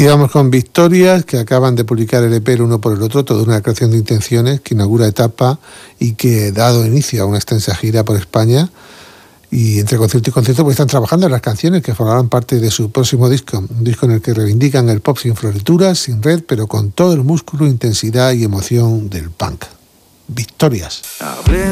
Y vamos con Victorias, que acaban de publicar el EP El Uno por el Otro, toda una declaración de intenciones que inaugura etapa y que ha dado inicio a una extensa gira por España. Y entre concierto y concierto pues están trabajando en las canciones que formarán parte de su próximo disco, un disco en el que reivindican el pop sin florituras, sin red, pero con todo el músculo, intensidad y emoción del punk. Victorias.